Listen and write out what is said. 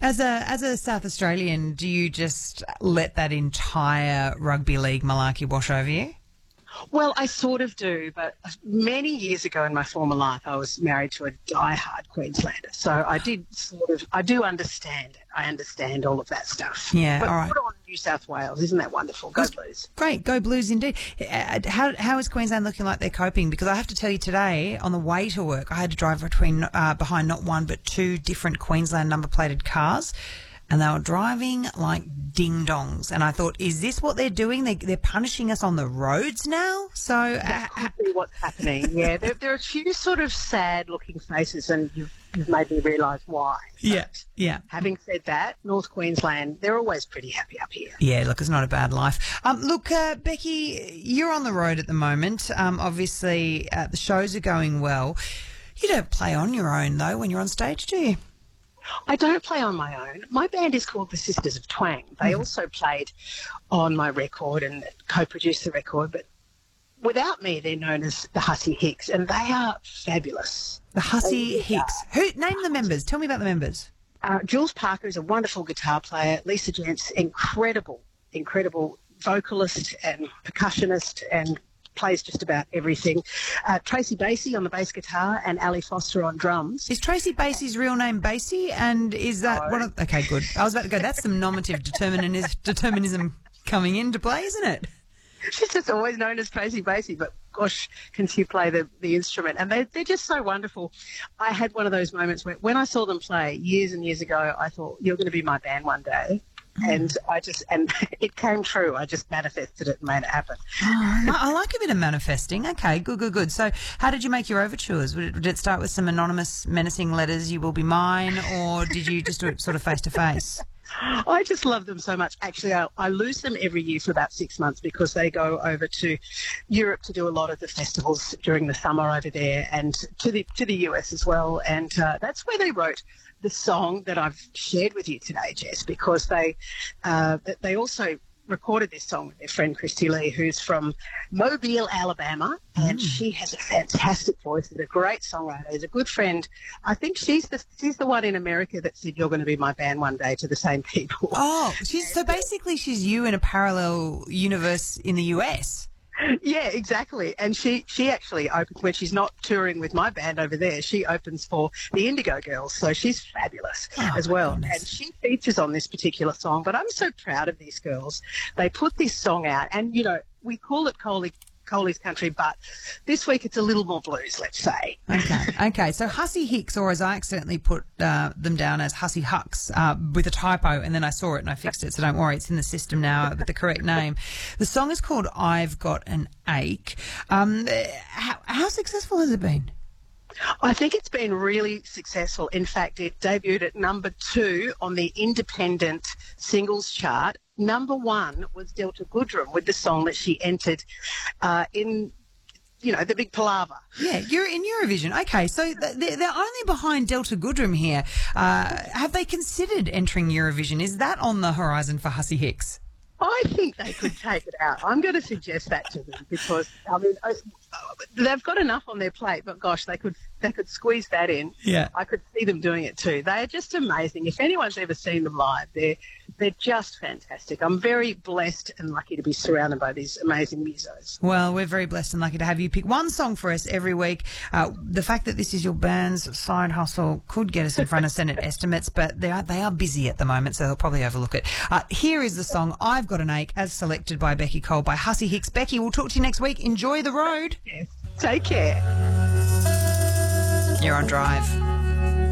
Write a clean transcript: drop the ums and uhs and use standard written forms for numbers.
As a South Australian, do you just let that entire rugby league malarkey wash over you? Well, I sort of do, but many years ago in my former life, I was married to a diehard Queenslander. So I do understand it. I understand all of that stuff. Yeah, but all right. Put on New South Wales. Isn't that wonderful? Go Blues. Great, go Blues indeed. How is Queensland looking like they're coping? Because I have to tell you today, on the way to work, I had to drive behind not one but two different Queensland number-plated cars. And they were driving like ding-dongs. And I thought, is this what they're doing? They're punishing us on the roads now? So that could be what's happening, yeah. There are a few sort of sad-looking faces, and you've made me realise why. Yeah, but yeah. Having said that, North Queensland, they're always pretty happy up here. Yeah, look, it's not a bad life. Look, Becky, you're on the road at the moment. Obviously, the shows are going well. You don't play on your own, though, when you're on stage, do you? I don't play on my own. My band is called the Sisters of Twang. They also played on my record and co-produced the record, but without me, they're known as the Hussy Hicks, and they are fabulous. The Hussy Hicks. Name the members. Tell me about the members. Jules Parker is a wonderful guitar player. Lisa Gents, incredible vocalist and percussionist and plays just about everything. Tracy Basie on the bass guitar and Ali Foster on drums. Is Tracy Basie's real name Basie? And is that No. Okay, good. I was about to go, that's some normative determinism coming into play, isn't it? She's just always known as Tracy Basie, but gosh, can she play the instrument? And they're just so wonderful. I had one of those moments where when I saw them play years and years ago, I thought, you're going to be my band one day. And it came true. I just manifested it and made it happen. Oh, I like a bit of manifesting. Okay, good. So how did you make your overtures? Did it start with some anonymous menacing letters, you will be mine, or did you just do it sort of face-to-face? I just love them so much. Actually, I lose them every year for about 6 months because they go over to Europe to do a lot of the festivals during the summer over there, and to the US as well. And that's where they wrote the song that I've shared with you today, Jess, because they also recorded this song with their friend Christy Lee, who's from Mobile, Alabama, and she has a fantastic voice and a great songwriter. She's a good friend. I think she's the one in America that said, you're going to be my band one day, to the same people. Oh, so basically she's you in a parallel universe in the US. Yeah, exactly. And she actually opens, when she's not touring with my band over there, she opens for the Indigo Girls. So she's fabulous as well. Goodness. And she features on this particular song. But I'm so proud of these girls. They put this song out, and, we call it Coley's Country, but this week it's a little more blues, let's say. Okay. So Hussy Hicks, or as I accidentally put them down as Hussy Hucks with a typo, and then I saw it and I fixed it, so don't worry, it's in the system now with the correct name. The song is called I've Got an Ache. How successful has it been? I think it's been really successful. In fact, it debuted at number 2 on the independent singles chart. Number 1 was Delta Goodrem with the song that she entered in, the big palaver. Yeah, you're in Eurovision. Okay, so they're only behind Delta Goodrem here. Have they considered entering Eurovision? Is that on the horizon for Hussy Hicks? I think they could take it out. I'm going to suggest that to them because, they've got enough on their plate, but gosh, they could squeeze that in. Yeah. I could see them doing it too. They're just amazing. If anyone's ever seen them live, they're just fantastic. I'm very blessed and lucky to be surrounded by these amazing musos. Well, we're very blessed and lucky to have you pick one song for us every week. The fact that this is your band's side hustle could get us in front of Senate estimates, but they are busy at the moment, so they'll probably overlook it. Here is the song I've Got an Ache, as selected by Becky Cole by Hussy Hicks. Becky, we'll talk to you next week. Enjoy the road. Yes. Take care. You're on Drive.